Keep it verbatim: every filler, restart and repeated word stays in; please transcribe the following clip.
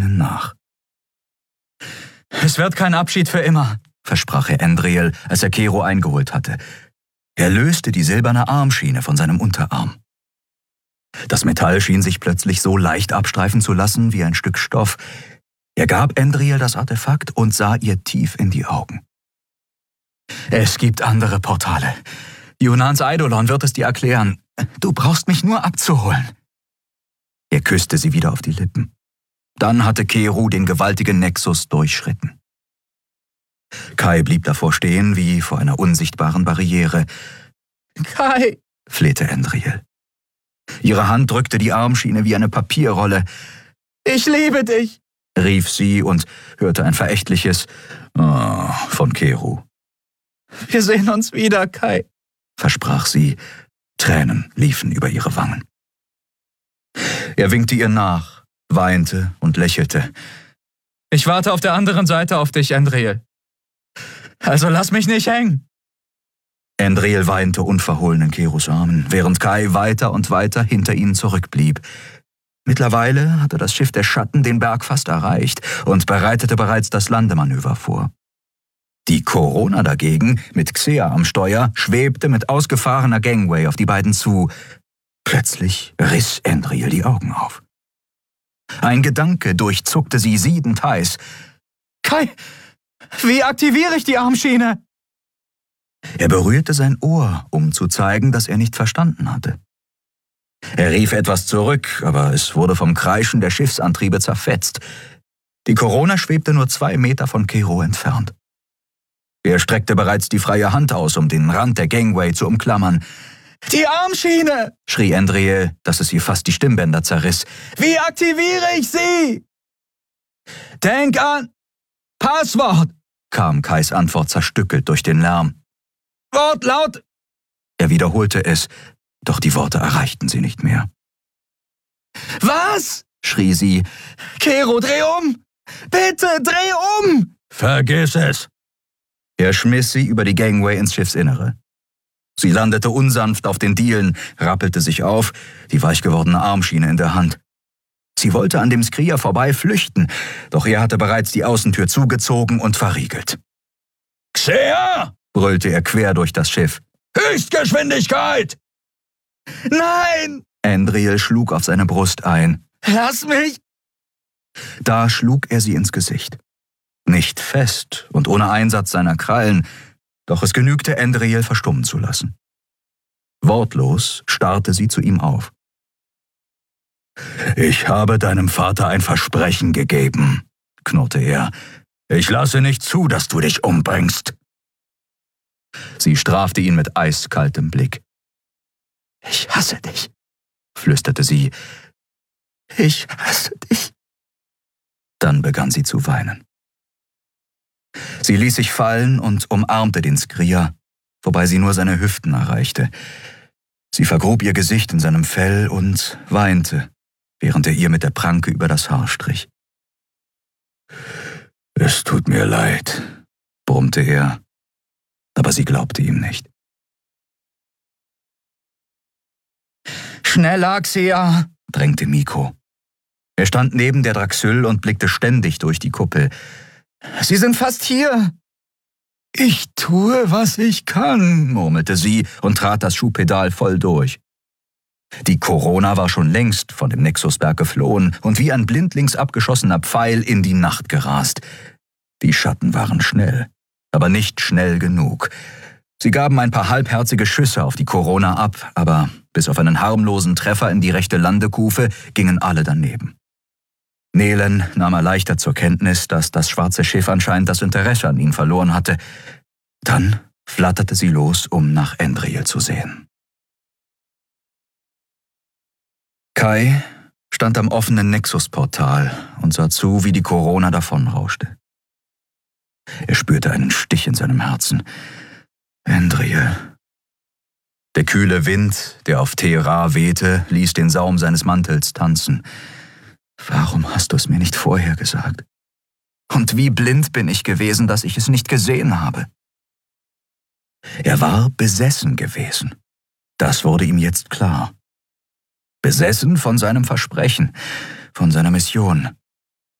ihnen nach. »Es wird kein Abschied für immer«, versprach er Andriel, als er Kero eingeholt hatte. Er löste die silberne Armschiene von seinem Unterarm. Das Metall schien sich plötzlich so leicht abstreifen zu lassen wie ein Stück Stoff. Er gab Andriel das Artefakt und sah ihr tief in die Augen. »Es gibt andere Portale. Yunans Eidolon wird es dir erklären. Du brauchst mich nur abzuholen.« Er küsste sie wieder auf die Lippen. Dann hatte Kero den gewaltigen Nexus durchschritten. Kai blieb davor stehen wie vor einer unsichtbaren Barriere. »Kai«, flehte Andriel. Ihre Hand drückte die Armschiene wie eine Papierrolle. »Ich liebe dich«, rief sie und hörte ein verächtliches »Oh« von Kero. »Wir sehen uns wieder, Kai«, versprach sie. Tränen liefen über ihre Wangen. Er winkte ihr nach, weinte und lächelte. »Ich warte auf der anderen Seite auf dich, Andriel. Also lass mich nicht hängen.« Andriel weinte unverhohlen in Keros Armen, während Kai weiter und weiter hinter ihnen zurückblieb. Mittlerweile hatte das Schiff der Schatten den Berg fast erreicht und bereitete bereits das Landemanöver vor. Die Corona dagegen, mit Xea am Steuer, schwebte mit ausgefahrener Gangway auf die beiden zu. Plötzlich riss Andriel die Augen auf. Ein Gedanke durchzuckte sie siedend heiß. »Kai, wie aktiviere ich die Armschiene?« Er berührte sein Ohr, um zu zeigen, dass er nicht verstanden hatte. Er rief etwas zurück, aber es wurde vom Kreischen der Schiffsantriebe zerfetzt. Die Corona schwebte nur zwei Meter von Kero entfernt. Er streckte bereits die freie Hand aus, um den Rand der Gangway zu umklammern. »Die Armschiene«, schrie Andriel, dass es ihr fast die Stimmbänder zerriss. »Wie aktiviere ich sie?« »Denk an Passwort«, kam Kais Antwort zerstückelt durch den Lärm. »Wortlaut«, er wiederholte es, doch die Worte erreichten sie nicht mehr. »Was?«, schrie sie. »Kero, dreh um! Bitte, dreh um!« »Vergiss es!« Er schmiss sie über die Gangway ins Schiffsinnere. Sie landete unsanft auf den Dielen, rappelte sich auf, die weich gewordene Armschiene in der Hand. Sie wollte an dem Skrier vorbei flüchten, doch er hatte bereits die Außentür zugezogen und verriegelt. »Xea!« brüllte er quer durch das Schiff. »Höchstgeschwindigkeit!« »Nein!« Andriel schlug auf seine Brust ein. »Lass mich!« Da schlug er sie ins Gesicht. Nicht fest und ohne Einsatz seiner Krallen, doch es genügte Andriel verstummen zu lassen. Wortlos starrte sie zu ihm auf. »Ich habe deinem Vater ein Versprechen gegeben«, knurrte er. »Ich lasse nicht zu, dass du dich umbringst.« Sie strafte ihn mit eiskaltem Blick. »Ich hasse dich«, flüsterte sie. »Ich hasse dich.« Dann begann sie zu weinen. Sie ließ sich fallen und umarmte den Skrier, wobei sie nur seine Hüften erreichte. Sie vergrub ihr Gesicht in seinem Fell und weinte, während er ihr mit der Pranke über das Haar strich. »Es tut mir leid«, brummte er, aber sie glaubte ihm nicht. »Schneller, Xea«, drängte Miko. Er stand neben der Draxyl und blickte ständig durch die Kuppel. »Sie sind fast hier!« »Ich tue, was ich kann«, murmelte sie und trat das Schuhpedal voll durch. Die Corona war schon längst von dem Nexusberg geflohen und wie ein blindlings abgeschossener Pfeil in die Nacht gerast. Die Schatten waren schnell, aber nicht schnell genug. Sie gaben ein paar halbherzige Schüsse auf die Corona ab, aber bis auf einen harmlosen Treffer in die rechte Landekufe gingen alle daneben. Nelen nahm erleichtert zur Kenntnis, dass das schwarze Schiff anscheinend das Interesse an ihn verloren hatte. Dann flatterte sie los, um nach Andriel zu sehen. Kai stand am offenen Nexusportal und sah zu, wie die Corona davonrauschte. Er spürte einen Stich in seinem Herzen. Andriel. Der kühle Wind, der auf Teera wehte, ließ den Saum seines Mantels tanzen. Warum hast du es mir nicht vorher gesagt? Und wie blind bin ich gewesen, dass ich es nicht gesehen habe? Er war besessen gewesen. Das wurde ihm jetzt klar. Besessen von seinem Versprechen, von seiner Mission.